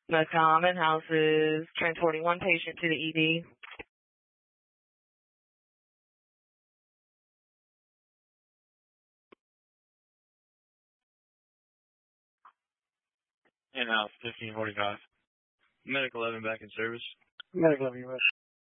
Medcom in-house is transporting one patient to the ED. In-house, 1545. Medical 11 back in service. Medical 11 U.S.